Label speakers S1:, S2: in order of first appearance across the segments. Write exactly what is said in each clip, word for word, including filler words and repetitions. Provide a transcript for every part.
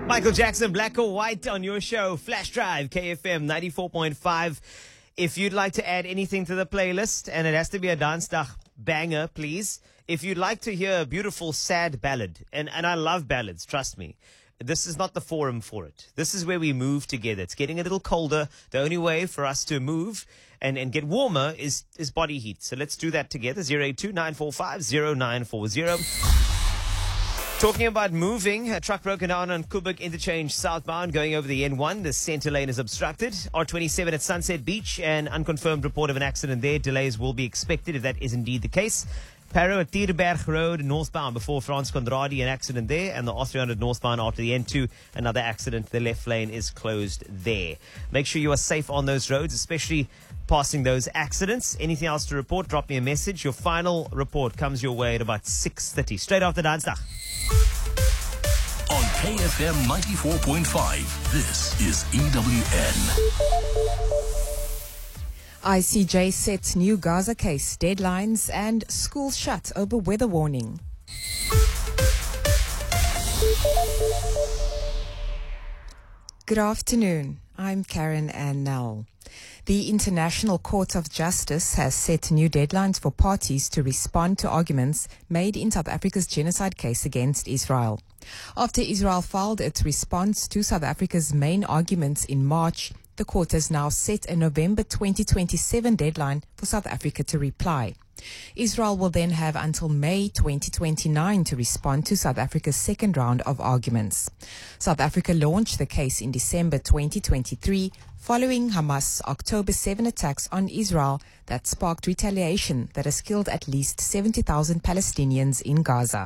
S1: Michael Jackson, Black or White on your show, Flash Drive, K F M ninety-four point five. If you'd like to add anything to the playlist, and it has to be a dance banger, please. If you'd like to hear a beautiful, sad ballad, and, and I love ballads, trust me, this is not the forum for it. This is where we move together. It's getting a little colder. The only way for us to move and, and get warmer is, is body heat. So let's do that together. zero eight two nine four five zero nine four zero. Talking about moving, a truck broken down on Kubik Interchange southbound going over the N one. The center lane is obstructed. R twenty-seven at Sunset Beach, an unconfirmed report of an accident there. Delays will be expected if that is indeed the case. Parow at Tierberg Road northbound before Frans Condradi, an accident there. And the R three hundred northbound after the N two, another accident. The left lane is closed there. Make sure you are safe on those roads, especially passing those accidents. Anything else to report, drop me a message. Your final report comes your way at about six thirty. Straight after Dansdag.
S2: On K F M ninety-four point five, this is E W N.
S3: I C J sets new Gaza case deadlines and schools shut over weather warning. Good afternoon. I'm Karen Ann Nell. The International Court of Justice has set new deadlines for parties to respond to arguments made in South Africa's genocide case against Israel. After Israel filed its response to South Africa's main arguments in March, the court has now set a November twenty twenty-seven deadline for South Africa to reply. Israel will then have until May twenty twenty-nine to respond to South Africa's second round of arguments. South Africa launched the case in December twenty twenty-three following Hamas' October seventh attacks on Israel that sparked retaliation that has killed at least seventy thousand Palestinians in Gaza.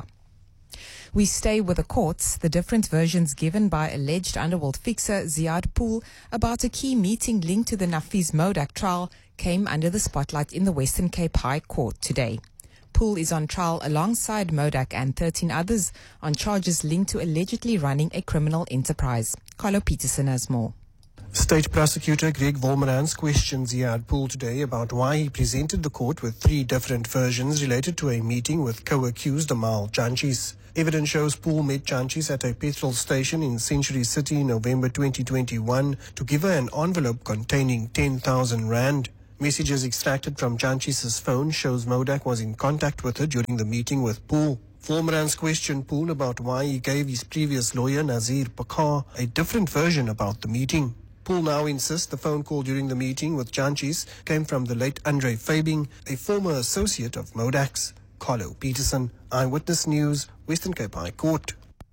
S3: We stay with the courts, the different versions given by alleged underworld fixer Ziad Pool about a key meeting linked to the Nafiz Modak trial came under the spotlight in the Western Cape High Court today. Pool is on trial alongside Modak and thirteen others on charges linked to allegedly running a criminal enterprise. Carlo Peterson has more.
S4: State Prosecutor Greg Wolmerans questioned Ziad Pool today about why he presented the court with three different versions related to a meeting with co-accused Amal Janchis. Evidence shows Pool met Janchis at a petrol station in Century City in November twenty twenty-one to give her an envelope containing ten thousand rand. Messages extracted from Janchis' phone shows Modak was in contact with her during the meeting with Pool. Wolmerans questioned Pool about why he gave his previous lawyer, Nazir Pakar, a different version about the meeting. Pool now insists the phone call during the meeting with Janchis came from the late Andre Fabing, a former associate of Modak's. Carlo Peterson, Eyewitness News, Western Cape High Court.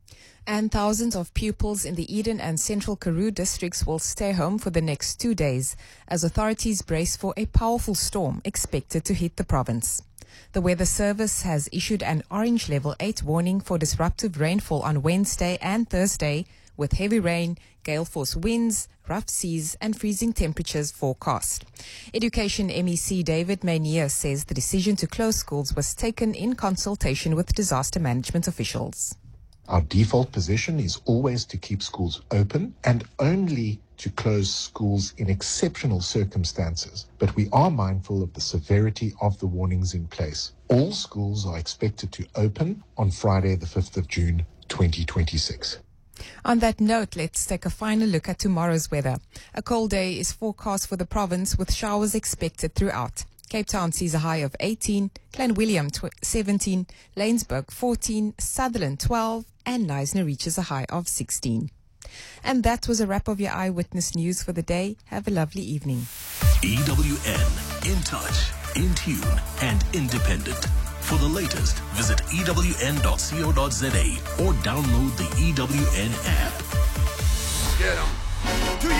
S3: And thousands of pupils in the Eden and Central Karoo districts will stay home for the next two days as authorities brace for a powerful storm expected to hit the province. The Weather Service has issued an orange level eight warning for disruptive rainfall on Wednesday and Thursday, with heavy rain, gale force winds, rough seas and freezing temperatures forecast. Education M E C David Maynier says the decision to close schools was taken in consultation with disaster management officials.
S5: Our default position is always to keep schools open and only to close schools in exceptional circumstances. But we are mindful of the severity of the warnings in place. All schools are expected to open on Friday, the fifth of June, twenty twenty-six.
S3: On that note, let's take a final look at tomorrow's weather. A cold day is forecast for the province with showers expected throughout. Cape Town sees a high of eighteen, Clanwilliam seventeen, Laingsburg fourteen, Sutherland twelve, and Knysna reaches a high of sixteen. And that was a wrap of your Eyewitness News for the day. Have a lovely evening.
S2: E W N, in touch, in tune, and independent. For the latest, visit E W N dot co dot za or download the E W N app.
S6: Get 'em.